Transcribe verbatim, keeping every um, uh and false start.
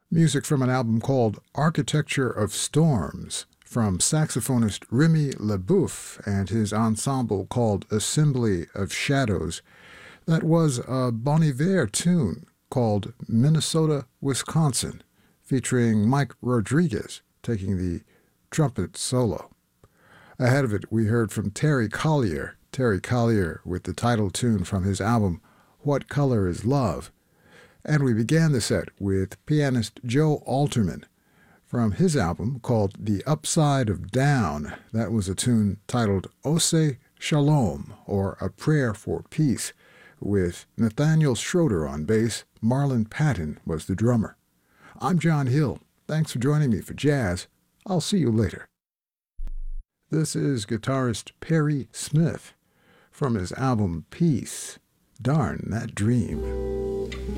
Music from an album called Architecture of Storms from saxophonist Remy LeBoeuf and his ensemble called Assembly of Shadows. That was a Bon Iver tune called Minnesota, Wisconsin, featuring Mike Rodriguez taking the trumpet solo. Ahead of it, we heard from Terry Collier, Terry Collier with the title tune from his album What Color is Love. And we began the set with pianist Joe Alterman from his album called The Upside of Down. That was a tune titled Ose Shalom, or A Prayer for Peace, with Nathaniel Schroeder on bass. Marlon Patton was the drummer. I'm John Hill. Thanks for joining me for jazz. I'll see you later. This is guitarist Perry Smith from his album Peace. Darn That Dream.